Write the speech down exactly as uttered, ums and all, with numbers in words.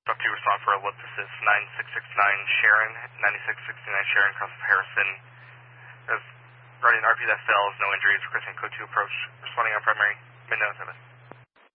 Truck two, respond for ellipsis nine six six nine Sharon, ninety-six sixty-nine Sharon, cross of Harrison. There's regarding R P that fails, no injuries, requesting code two approach, responding on primary, mid-nose service.